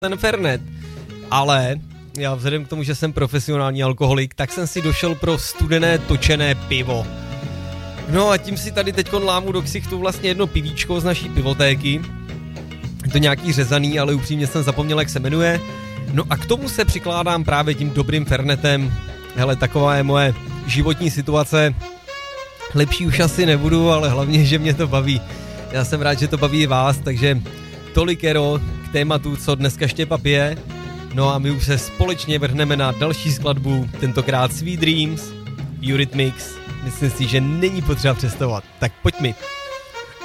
ten Fernet. Ale já vzhledem k tomu, že jsem profesionální alkoholik, tak jsem si došel pro studené točené pivo. No a tím si tady teďkon lámu do ksichtu vlastně jedno pivíčko z naší pivotéky. Je to nějaký řezaný, ale upřímně jsem zapomněl, jak se jmenuje. No a k tomu se přikládám právě tím dobrým Fernetem. Hele, taková je moje životní situace. Lepší už asi nebudu, ale hlavně, že mě to baví. Já jsem rád, že to baví i vás, takže tolikero k tématu, co dneska Štěpa pije. No a my už se společně vrhneme na další skladbu, tentokrát Sweet Dreams, Eurythmics. Myslím si, že není potřeba představovat. Tak pojď mi.